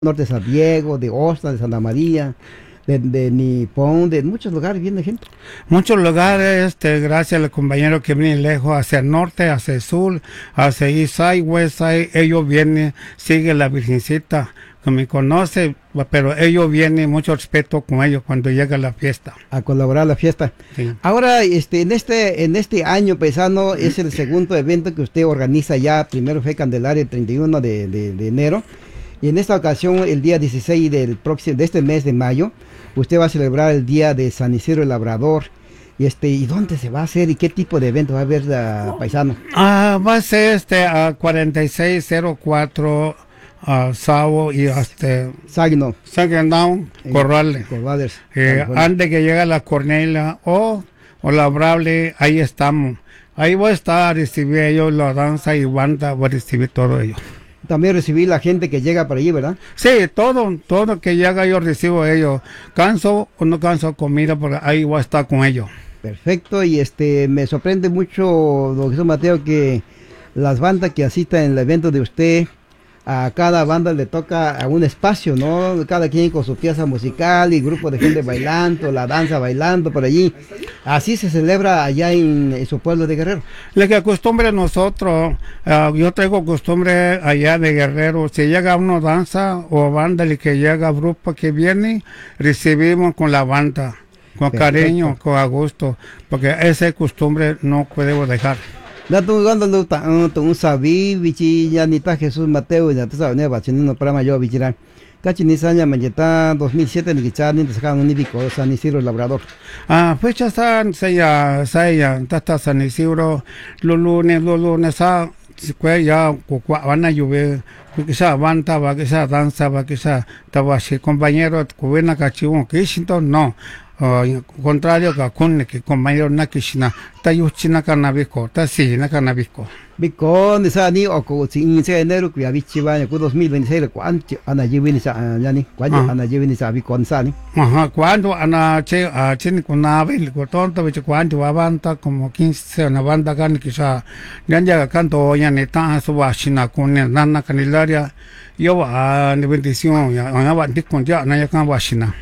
Norte de San Diego, de Osta, de Santa María, de Nipón, de muchos lugares viene gente. Muchos lugares, gracias al compañero que viene lejos, hacia el norte, hacia el sur, hacia East Side, West Side, ellos vienen, sigue la Virgencita, que me conoce, pero ellos vienen, mucho respeto con ellos cuando llega la fiesta. A colaborar a la fiesta. Sí. Ahora, en este año, paisano, es el segundo evento que usted organiza ya. Primero fue Candelaria el 31 de enero. Y en esta ocasión, el día 16 de este mes de mayo, usted va a celebrar el día de San Isidro el Labrador. ¿Y dónde se va a hacer y qué tipo de evento va a haber, paisano? Va a ser a 4604 Savo y Saginaw, Corrales. Corrales. Antes que llegue la Cornelia o la Brable, ahí estamos. Ahí voy a estar a recibir ellos la danza y banda, voy a recibir todo ello. También recibir la gente que llega por allí, ¿verdad? Sí, todo que llega yo recibo ellos. Canso o no canso comida, porque ahí voy a estar con ellos. Perfecto, y me sorprende mucho, don Jesús Mateo, que las bandas que asistan en el evento de usted, a cada banda le toca a un espacio, ¿no? Cada quien con su pieza musical y grupo de gente bailando, la danza bailando por allí. Así se celebra allá en su pueblo de Guerrero. La que acostumbre nosotros, yo traigo costumbre allá de Guerrero, si llega una danza o banda y que llega grupo que viene, recibimos con la banda, con cariño, con gusto, porque esa costumbre no podemos dejar. Dato cuando lo un sabi bichi ya ni ta Jesús Mateo ya tú sabes ne bachinino para mayo bichira cachi ni saña manjeta 2007 ni kicha ni sacan un nibico San Isidro el Labrador. Fecha saya tata San Isidro lunes sa kwe ya kwa van a llover que esa banda va que esa danza va que esa tabashi compañero kuena cachivo que siento no. Contrario que compañero nakishina tayuchina kanabiko tasi na kanabiko Biko ni sa ni oko sin se enero que abichi va en 2026 cuánto ana lleve ni sa yani cuánto ana lleve ni sa biko sa ni cuando ana chen kuna vel ko tonto bicho cuánto va banda como 15 una banda kan quizá ya canto ya neta su washina con nana canilaria yo ni bendición ya va dikon ya na ya kan washina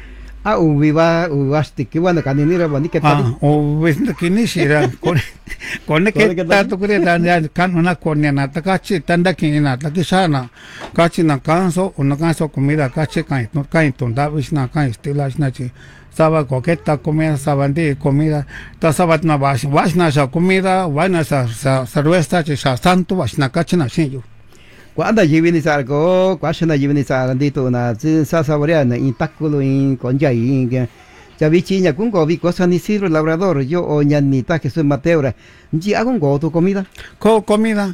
ubasti que bueno caninira bani que tal ves que ni siquiera con que tanto que dan can una cornena ta cachi tanda que na ta que sana cachi na canso una canso comida cachi cain no cain tonda vis na cain estila na chi saba coqueta comida sabandi comida ta sabat na vas na sa comida vaina sa cerveza chi sa santo vas na cachi na sin cuando lleve ni sa algo cuando lleve ni sa andito na sa saborea na intaculo in con ya ya bichiña con go bico San Isidro el Labrador yo o ñanita Jesús Mateo ji hago un go tu comida comida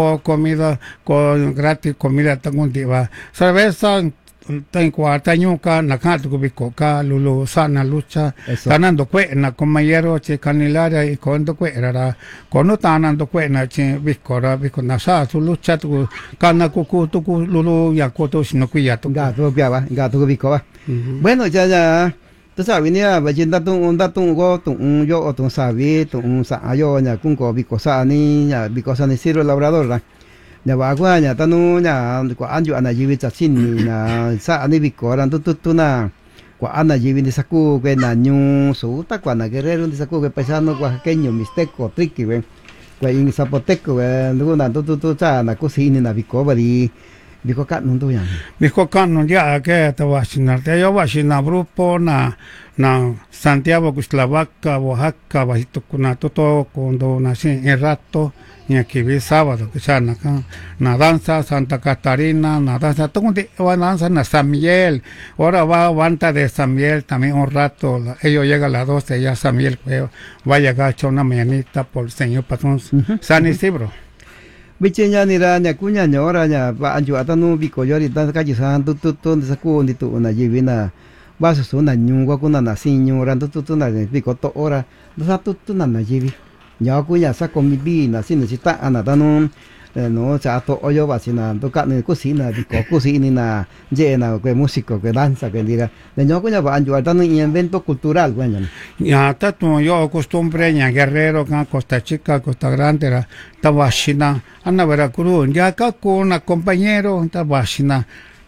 con gratis comida tengo un día cerveza tengo cuarta ñuca na canto bico ca lulu sana lucha tanando cuena compañero che canilaria y cuando cuera cuando tanando cuena che bico na sa su lucha tu cana cucu tu lulu ya coto sino cuiato gato bico va bueno ya tú sabes venía vayendo un dato un yo o tu sabi un sa yo ña con go bico sa ni ña bico San Isidro el Labrador nhà bà của nhà ta nhà của anh chú anh là gì chặt xin là sa anh bị có rằng tu na của anh là gì đi saku cái là nhu số ta quả là cái rêu đi saku cái paisano qua cái nhiều mistake tricky vậy vậy in zapoteco vậy lúc nào tu cha là có xin là bị có bị có cạn không tôi nhỉ bị có cạn nó ya cái tao vacina te yo vacina grupo na Santiago Cuslavaca Oaxaca bajito kuna todo cuando nací en rato y aquí vi sábado que sea na danza Santa Catarina na danza todo va danza na San Miguel ahora va banda de San Miguel también un rato ellos llegan a las 12 ya San Miguel va a llegar a una mañanita por el señor patrón San Isidro bichiña ni ra ña kuña ñora ña va anju atanu biko yori dan kaji san tu de saku ni tu na jivina va su na nyungwa kuna na sinyu ran tu na biko to ora da tu na jivi ña kuña sa komi na sin si ta ana tanu no cha to oyo va sin na to ka ni cocina biko cocina na llena que músico que danza que diga de ña kuña va anju atanu evento cultural kuña ya tatu yo costumbre ña Guerrero Costa Chica Costa Grande tabashina ana Veracruz ya acá con un compañero tabashina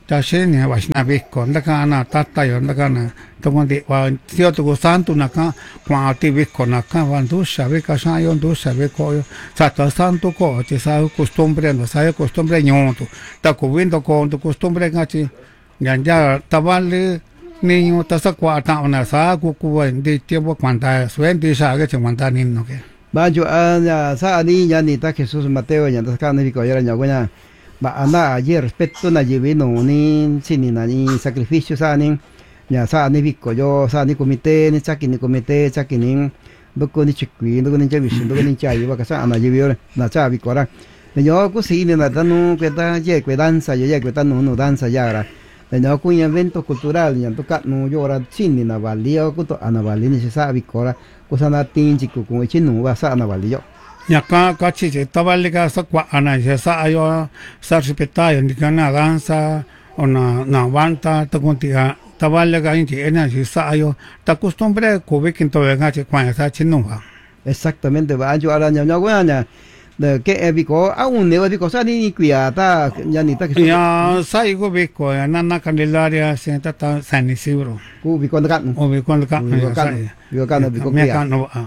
Tashini Vashna Vico, Nakana, Tata, Nakana, Tomondi, Tioto Santo Naka, Quanti Vico Naka, Vandusha, Vica Shayon, Dusha, Vico, Sata Santo Co, Cesao Costumbre, no sai costumbre nyoto, Taco Window con tu costumbre gachi, Ganja, Tavali, Niño, Tasaquata, una sa, Cucu, di Tibo Quanta, Swendi Saga, Chimantanin, okay. Bajo sa ni ya ni ta Jesús Mateo ya ta kan ni ko ya nya gonya ba ana ye respeto na lleve no ni sini na ni sacrificio sa ni ya sa ni biko yo sa ni comité ni chaki ni doko ni chikwi doko ni chavi doko ni chai ba ka sa ana lleve na cha biko ra yo ku si ni na ta no que ta ye que danza ye que ta no danza ya ra yo ku evento cultural ya to ka no yo ra sini na valio ku to ana vali ni sa biko ra kusana tinji ku ku chinu ba sa ana valio Yaka kachi tavalika sa kwa ana sa ayo sa respetayo ni kana danza ona na vanta ta contiga tavalika inti ena sa ayo ta costumbre ko vekin to venga che kwa sa chinuwa. Exactamente va yo ara nya nya de que ebico aún ne ebico sa ni kuya ta ya ni ta ya sa igo biko na na Candelaria senta ta San Isidro ku biko kan o biko kan biko kuya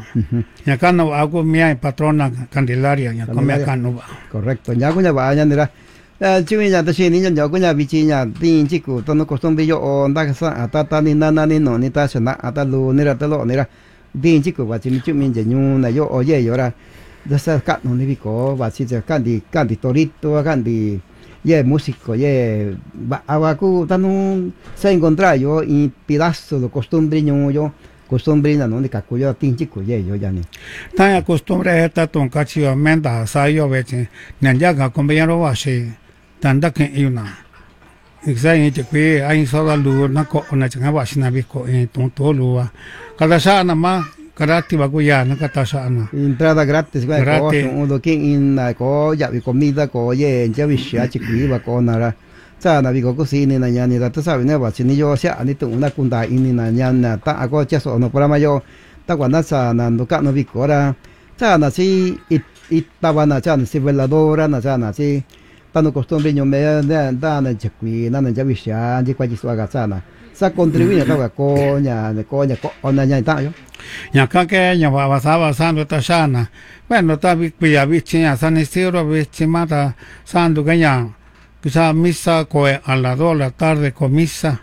ya kan no hago mi patrona Candelaria ya come kan no correcto ya kunya ba nya nira chiwi ya ta shi ni nya kunya bichi nya tin chiku to no costumbre yo onda sa ta ni na ni no ni ta sana ata lu nira ta lo nira tin chiku ba chi mi chu min je nyu na yo oye yo ra Dasa kat no ni biko ba si kan di torito kan di ye músico ye ba abaku tanu se encontrar yo y pedazo de costumbre yo costumbre na no ni kakuyo tinchi ku ye yo ya ni ta costumbre esta ton kachio menda sa yo veche nanya ga compañero wa she tanda que una exactamente que hay solo lu na ko na changa wa shina biko ton to lu kada sa na ma Karati baguya na katasana. Entrada gratis ba ko uno que in ko ya vi comida ko ye ya vi sha chikwi ba ko nara. Sa na vi ko kusini na yani da ta sabi na ba chini yo sia ani tu una kunda ini na nyana ta ako chaso no programa yo ta kwa na sa na no ka no vi ko ra. Sa na si itaba na cha na si veladora na cha na si ta no costumbre yo me da na chikwi na ya vi sha ji kwa ji so ga sa na. Sa contribuye ta ko nya ko ona nya ta yo. Ya que ya va pasando esta sana. Bueno, está via vicina San Isidro vicimata sandu ganya. Quizá misa coe a las 2 de la tarde con misa.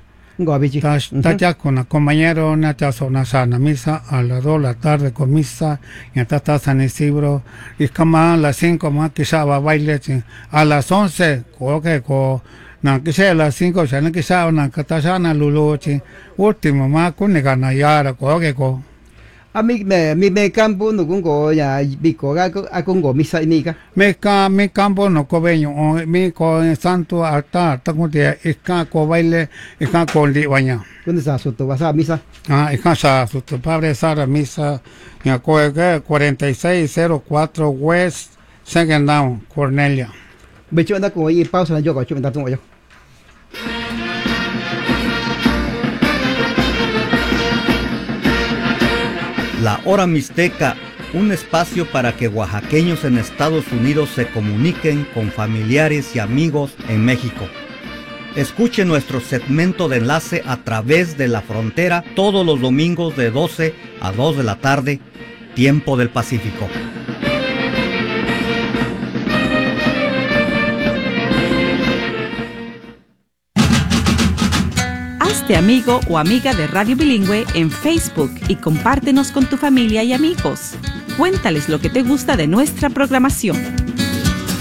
Está ya con el compañero Nata Zona Sana, misa a las 2 de la tarde con misa. Y está San Isidro. Y como a las 5 más quizá va a baile. A las 11, na quizá las 5 ya no quizá una catasana luluchi. Último más con ganayara ko. A mi campo no kungo ya biko ga kungo misa inika. Mi campo no cobeño mi ko santo altar ta con te ika ko baile ika ko li baña. ¿Dónde está soto vas a misa? Ika sa soto padre Sara misa ya ko 4604 West Second Down Cornelia. Becho anda ko y pausa na yo ko chumenta tungo yo. La Hora Mixteca, un espacio para que oaxaqueños en Estados Unidos se comuniquen con familiares y amigos en México. Escuche nuestro segmento de enlace a través de la frontera todos los domingos de 12 a 2 de la tarde, tiempo del Pacífico. Hazte amigo o amiga de Radio Bilingüe en Facebook y compártenos con tu familia y amigos. Cuéntales lo que te gusta de nuestra programación.